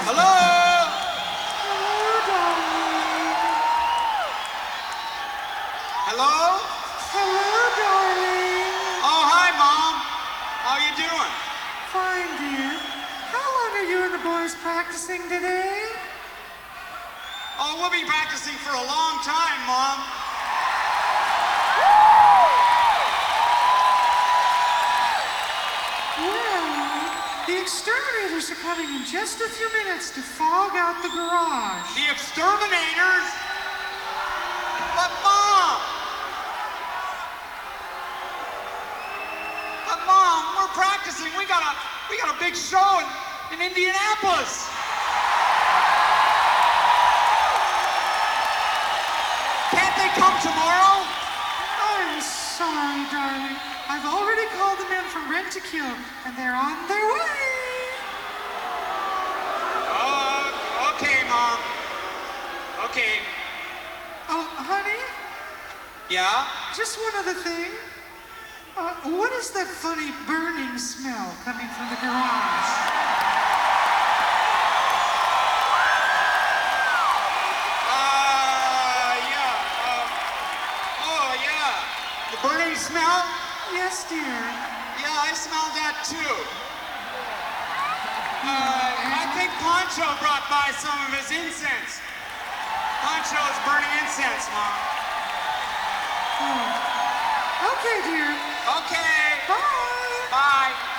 Hello? Hello, darling. Hello? Hello, darling. Oh, hi, Mom. How you doing? Fine, dear. How long are you and the boys practicing today? Oh, we'll be practicing for a long time, Mom. Well, the exterminators are coming in just a few minutes to fog out the garage. The exterminators? But, Mom! But, Mom, we're practicing. We got a big show in Indianapolis. Can't they come tomorrow? I'm sorry, darling. I've already called the men from Rent to Kill, and they're on their way. Oh, okay, Mom. Okay. Oh, honey, Yeah? just one other thing. What is that funny burning smell coming from the garage? The burning smell? Yes, dear. Yeah, I smelled that too. I think Pancho brought by some of his incense. Pancho's burning incense, Mom. Oh. Okay, dear. Okay. Bye. Bye.